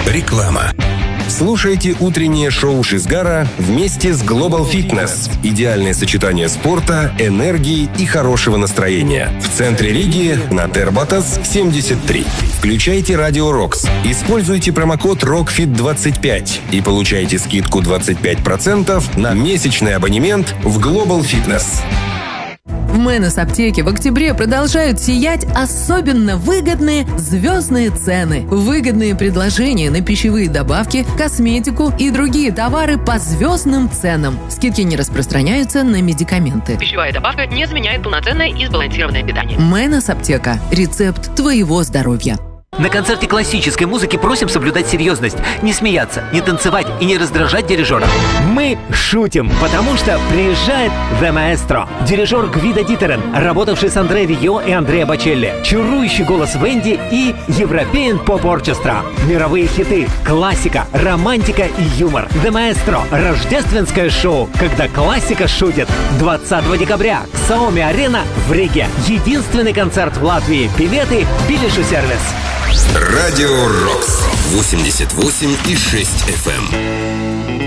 Реклама. Слушайте утреннее шоу Шизгара вместе с Global Fitness. Идеальное сочетание спорта, энергии и хорошего настроения. В центре Риги на Тербатас 73. Включайте Радио Рокс. Используйте промокод ROCKFIT25 и получайте скидку 25% на месячный абонемент в Global Fitness. В Мэнос аптеке в октябре продолжают сиять особенно выгодные звездные цены. Выгодные предложения на пищевые добавки, косметику и другие товары по звездным ценам. Скидки не распространяются на медикаменты. Пищевая добавка не заменяет полноценное и сбалансированное питание. Мэнос аптека. Рецепт твоего здоровья. На концерте классической музыки просим соблюдать серьезность, не смеяться, не танцевать и не раздражать дирижера. Мы шутим, потому что приезжает The Maestro. Дирижер Гвидо Дитерен, работавший с Андре Вио и Андреа Бочелли. Чарующий голос Венди и European Pop Orchestra. Мировые хиты, классика, романтика и юмор. The Maestro. Рождественское шоу, когда классика шутит. 20 декабря. Xiaomi Arena в Риге. Единственный концерт в Латвии. Билеты Билишу сервис. Радио Рокс 88,6 FM.